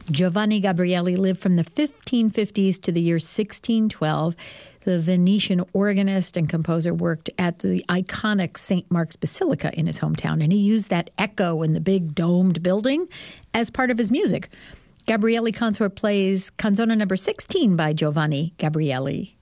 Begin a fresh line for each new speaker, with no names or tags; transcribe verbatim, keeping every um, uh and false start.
Giovanni Gabrieli lived from the fifteen fifties to the year sixteen twelve. The Venetian organist and composer worked at the iconic Saint Mark's Basilica in his hometown, and he used that echo in the big domed building as part of his music. Gabrieli Consort plays Canzone number sixteen by Giovanni Gabrieli.